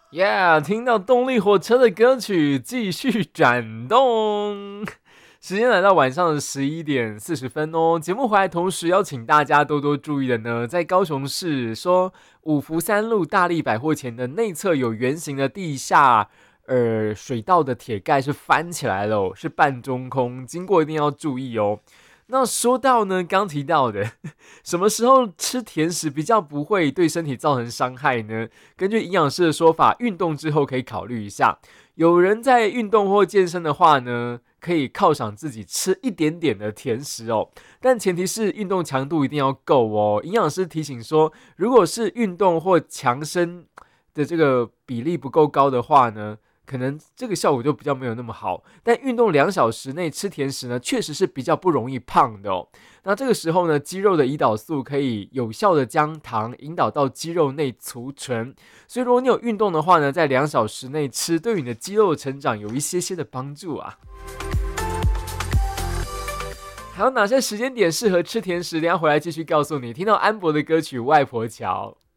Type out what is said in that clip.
Yeah，听到动力火车的歌曲，继续转动。时间来到晚上的11点40分哦。节目回来同时邀请大家多多注意的呢，在高雄市说五福三路大力百货前的内侧有圆形的地下水道的铁盖是翻起来了哦，是半中空，经过一定要注意哦。那说到呢，刚提到的，什么时候吃甜食比较不会对身体造成伤害呢？根据营养师的说法，运动之后可以考虑一下。有人在运动或健身的话呢，可以犒赏自己吃一点点的甜食哦，但前提是运动强度一定要够哦。营养师提醒说，如果是运动或强身的这个比例不够高的话呢，可能这个效果就比较没有那么好。但运动2小时内吃甜食呢，确实是比较不容易胖的哦。那这个时候呢，肌肉的胰岛素可以有效的将糖引导到肌肉内储存，所以如果你有运动的话呢，在2小时内吃，对于你的肌肉成长有一些些的帮助啊。还有哪些时间点适合吃甜食？等一下回来继续告诉你。听到安博的歌曲《外婆桥》。